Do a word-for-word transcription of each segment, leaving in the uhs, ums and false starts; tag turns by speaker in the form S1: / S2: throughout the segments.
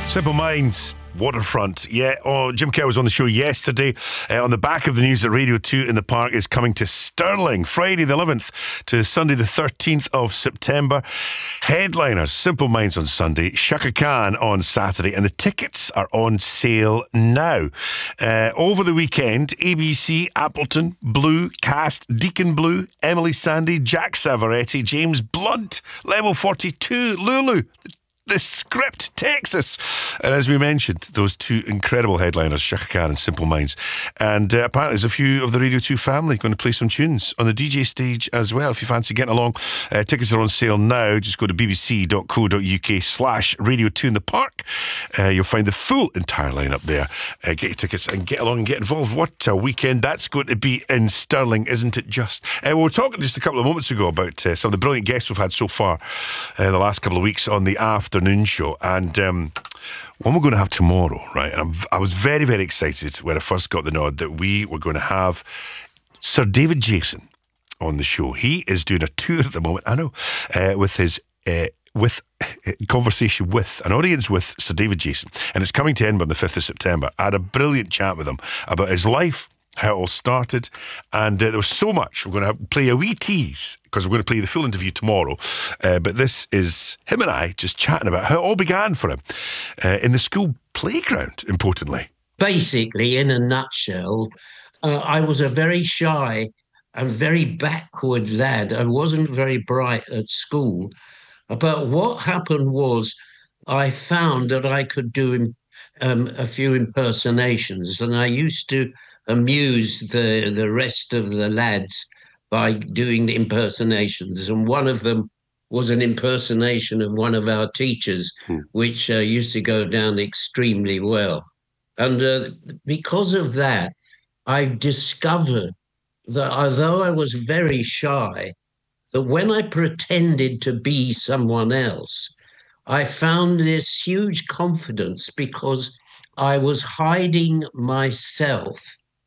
S1: Simple Minds, Waterfront. Yeah, oh, Jim Kerr was on the show yesterday. Uh, on the back of the news that Radio two in the Park is coming to Stirling, Friday the eleventh to Sunday the thirteenth of September. Headliners, Simple Minds on Sunday, Chaka Khan on Saturday, and the tickets are on sale now. Uh, over the weekend, A B C, Appleton, Blue, Cast, Deacon Blue, Emily Sandé, Jack Savaretti, James Blunt, Level forty-two, Lulu, The Script, Texas. And as we mentioned, those two incredible headliners, Chaka Khan and Simple Minds. And uh, apparently there's a few of the Radio two family going to play some tunes on the D J stage as well. If you fancy getting along, uh, tickets are on sale now. Just go to bbc.co.uk slash Radio two in the Park. Uh, you'll find the full entire lineup there. Uh, get your tickets and get along and get involved. What a weekend that's going to be in Stirling, isn't it just? Uh, we were talking just a couple of moments ago about uh, some of the brilliant guests we've had so far uh, in the last couple of weeks on the afternoon show. And um, one we're going to have tomorrow, right? And I'm, I was very, very excited when I first got the nod that we were going to have Sir David Jason on the show. He is doing a tour at the moment, I know, uh, with his uh, with uh, conversation with an audience with Sir David Jason, and it's coming to Edinburgh on the fifth of September. I had a brilliant chat with him about his life, how it all started, and uh, there was so much. We're going to have, play a wee tease because we're going to play the full interview tomorrow, uh, but this is him and I just chatting about how it all began for him uh, in the school playground, importantly.
S2: Basically, in a nutshell, uh, I was a very shy and very backward lad. I wasn't very bright at school, but what happened was I found that I could do um, a few impersonations, and I used to amuse the, the rest of the lads by doing the impersonations. And one of them was an impersonation of one of our teachers, hmm. which uh, used to go down extremely well. And uh, because of that, I've discovered that although I was very shy, that when I pretended to be someone else, I found this huge confidence because I was hiding myself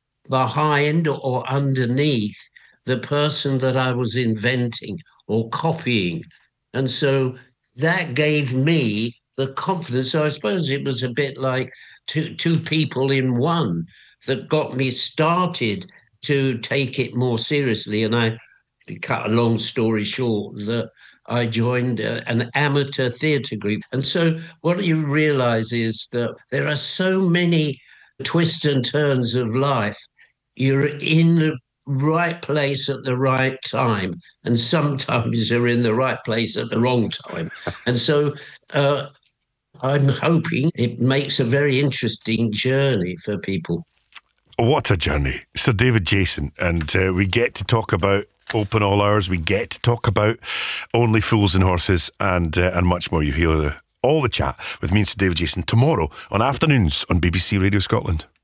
S2: behind or underneath the person that I was inventing or copying. And so that gave me the confidence. So I suppose it was a bit like two, two people in one that got me started to take it more seriously. And I, to cut a long story short, that I joined a, an amateur theatre group. And so what you realise is that there are so many twists and turns of life. You're in the right place at the right time, and sometimes you're in the right place at the wrong time. And so uh, I'm hoping it makes a very interesting journey for people.
S1: What a journey. Sir David Jason, and uh, we get to talk about Open All Hours, we get to talk about Only Fools and Horses, and uh, and much more. You hear uh, all the chat with me and Sir David Jason tomorrow on Afternoons on B B C Radio Scotland.